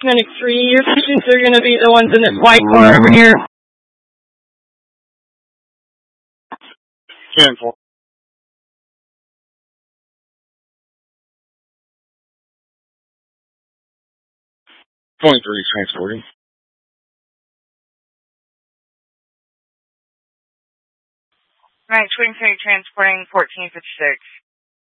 Medic 3, your patients are going to be the ones in this white car over here. 10-4. 23 transporting. Right, 23 transporting 1456.